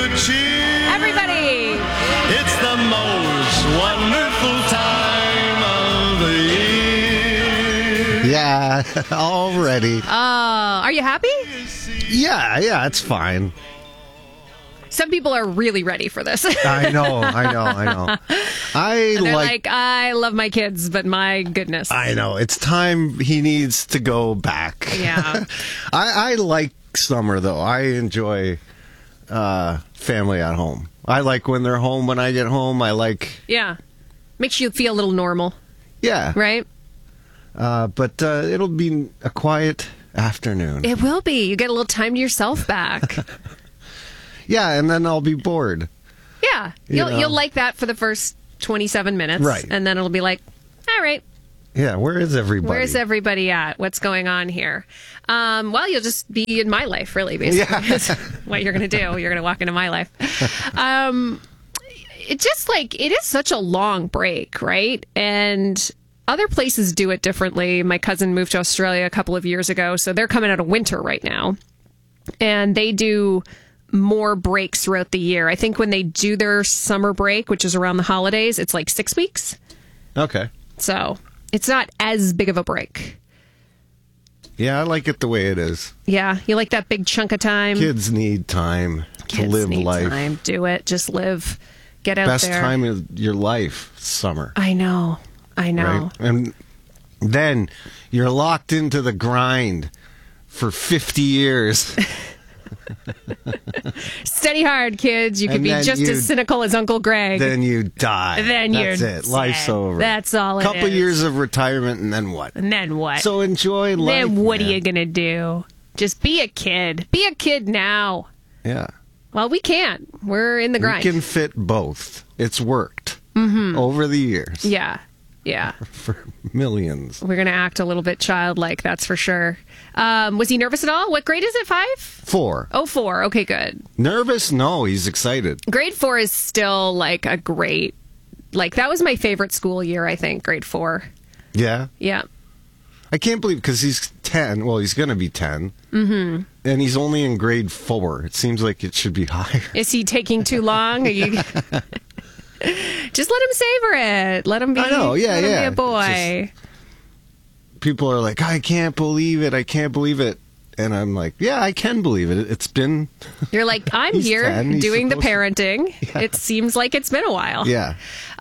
good cheer. Everybody! It's the most wonderful time of the year. Yeah, already. Are you happy? Yeah, it's fine. Some people are really ready for this. I know. They're like, I love my kids, but my goodness. I know. It's time he needs to go back. Yeah. I like summer, though. I enjoy family at home. I like when they're home. When I get home, I like... Yeah. Makes you feel a little normal. Yeah. Right? But it'll be a quiet afternoon. It will be. You get a little time to yourself back. Yeah, and then I'll be bored. Yeah. You'll like that for the first 27 minutes. Right. And then it'll be like, all right. Yeah, where is everybody? Where's everybody at? What's going on here? Well, you'll just be in my life, really, basically. Yeah. Is what you're going to do. You're going to walk into my life. It is such a long break, right? And other places do it differently. My cousin moved to Australia a couple of years ago, so they're coming out of winter right now. And they do more breaks throughout the year. I think when they do their summer break, which is around the holidays, it's like 6 weeks. Okay. So it's not as big of a break. Yeah, I like it the way it is. Yeah, you like that big chunk of time. Kids need time to live life. Time. Do it. Just live. Get out Best there. time of your life, summer. I know. Right? And then you're locked into the grind for 50 years. Study hard, kids. You could be just as cynical as Uncle Greg. Then you die. That's it. Life's over. That's all it is. Couple years of retirement, and then what? And then what? So enjoy life. Then what man. are you going to do? Just be a kid. Be a kid now. Yeah. Well, we can't. We're in the grind. We can fit both. It's worked over the years. Yeah. Yeah. For millions. We're going to act a little bit childlike, that's for sure. Was he nervous at all? What grade is it? 5? 4. Oh, 4. Okay, good. Nervous? No, he's excited. Grade 4 is still like a great, like that was my favorite school year, I think, grade 4. Yeah? Yeah. I can't believe, because he's 10. Well, he's going to be 10. Mm-hmm. And he's only in grade 4. It seems like it should be higher. Is he taking too long? Are you... Just let him savor it. Let him be, I know, yeah, let him yeah. be a boy. People are like, I can't believe it. I can't believe it. And I'm like, yeah, I can believe it. It's been... You're like, I'm He's here 10, he's doing the supposed to- parenting. Yeah. It seems like it's been a while. Yeah.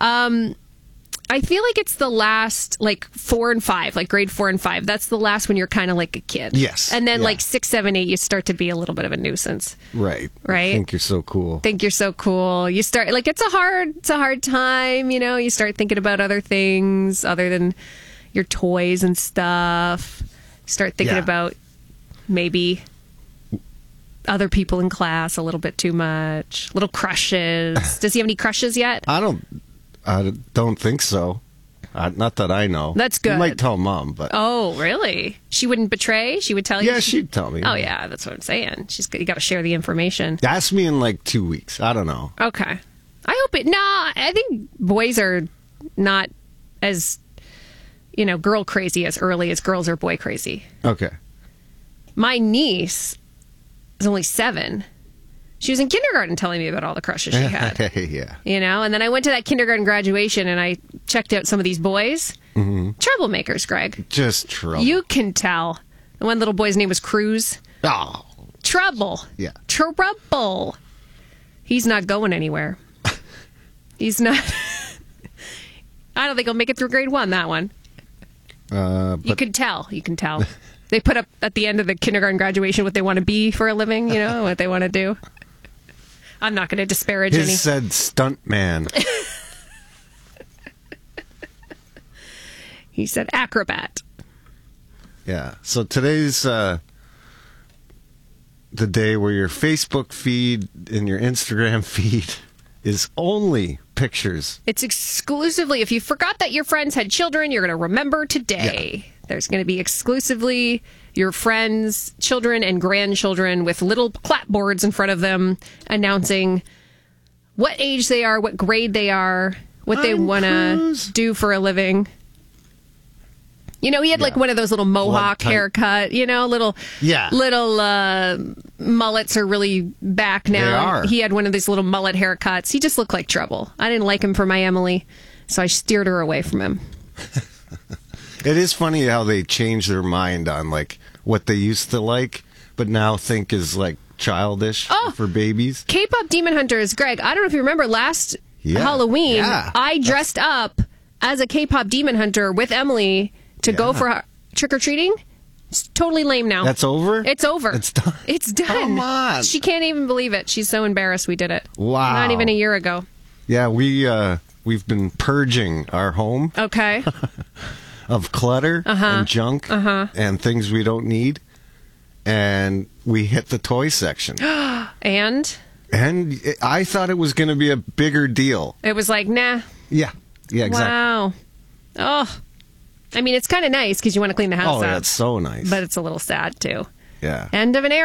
I feel like it's the last, like 4 and 5, like grade 4 and 5. That's the last when you're kind of like a kid. Yes. And then Yeah. like 6, 7, 8, you start to be a little bit of a nuisance. Right. Right? I think you're so cool. Think you're so cool. You start like it's a hard time, you know. You start thinking about other things other than your toys and stuff. You start thinking Yeah. about maybe other people in class a little bit too much. Little crushes. Does he have any crushes yet? I don't think so. Not that I know. That's good. You might tell Mom, but... Oh, really? She wouldn't betray? She would tell you? Yeah, she'd tell me. Oh, yeah, that's what I'm saying. You got to share the information. Ask me in like 2 weeks. I don't know. Okay. I hope it... No, I think boys are not as, girl crazy as early as girls are boy crazy. Okay. My niece is only 7. She was in kindergarten telling me about all the crushes she had. Yeah. And then I went to that kindergarten graduation and I checked out some of these boys. Mm-hmm. Troublemakers, Greg. Just trouble. You can tell. The one little boy's name was Cruz. Oh. Trouble. Yeah. Trouble. He's not going anywhere. He's not. I don't think he'll make it through grade 1, that one. You can tell. They put up at the end of the kindergarten graduation what they want to be for a living, what they want to do. I'm not going to disparage any. His said stunt man. He said acrobat. Yeah. So today's the day where your Facebook feed and your Instagram feed is only pictures. It's exclusively, if you forgot that your friends had children, you're going to remember today. Yeah. There's going to be exclusively your friends' children and grandchildren with little clapboards in front of them announcing what age they are, what grade they are, what they want to do for a living. You know, he had like one of those little mohawk haircut, you know, little mullets are really back now. They are. He had one of these little mullet haircuts. He just looked like trouble. I didn't like him for my Emily, so I steered her away from him. It is funny how they change their mind on like what they used to like, but now think is like childish for babies. K-pop Demon Hunters, Greg, I don't know if you remember last Halloween, I dressed up as a K-pop Demon Hunter with Emily to go for trick-or-treating. It's totally lame now. That's over? It's over. It's done? It's done. Come on. She can't even believe it. She's so embarrassed we did it. Wow. Not even a year ago. Yeah, we've been purging our home Okay. of clutter and junk and things we don't need. And we hit the toy section. And I thought it was going to be a bigger deal. it was like, nah. Yeah, exactly. Wow. Oh. I mean, it's kind of nice because you want to clean the house Oh, up. that's so nice. But it's a little sad, too. Yeah. End of an era.